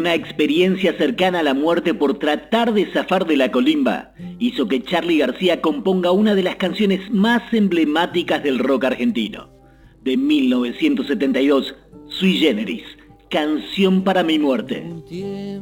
una experiencia cercana a la muerte por tratar de zafar de la colimba hizo que Charly García componga una de las canciones más emblemáticas del rock argentino. De 1972, Sui Generis, Canción para mi muerte.